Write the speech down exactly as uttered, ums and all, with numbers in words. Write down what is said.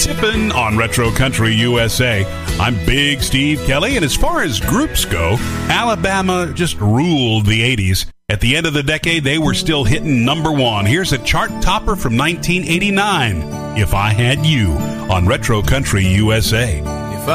Tippin' on Retro Country U S A. I'm Big Steve Kelly, and as far as groups go, Alabama just ruled the eighties. At the end of the decade, they were still hitting number one. Here's a chart topper from nineteen eighty-nine, If I Had You, on Retro Country U S A.